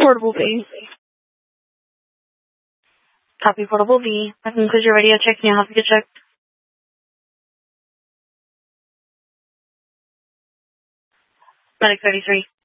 Portable V. Copy Portable V. That concludes your radio check. Can you have to get checked? Medic 33.